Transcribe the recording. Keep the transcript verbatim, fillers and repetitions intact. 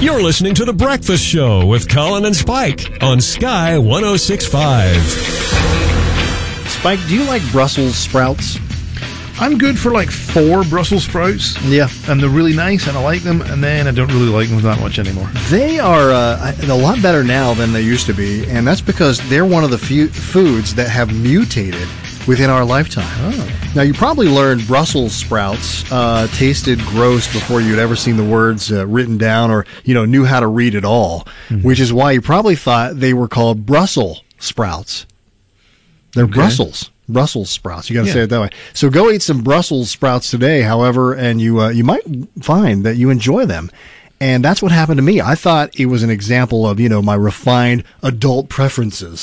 You're listening to The Breakfast Show with Colin and Spike on Sky one oh six point five. Spike, do you like Brussels sprouts? I'm good for like four Brussels sprouts. Yeah. And they're really nice, and I like them, and then I don't really like them that much anymore. They are uh, a lot better now than they used to be, and that's because they're one of the few foods that have mutated within our lifetime. Oh. Now, you probably learned Brussels sprouts uh, tasted gross before you'd ever seen the words uh, written down or, you know, knew how to read at all, mm-hmm. which is why you probably thought they were called Brussels sprouts. They're okay. Brussels. Brussels sprouts. You got to yeah. say it that way. So go eat some Brussels sprouts today, however, and you uh, you might find that you enjoy them. And that's what happened to me. I thought it was an example of, you know, my refined adult preferences.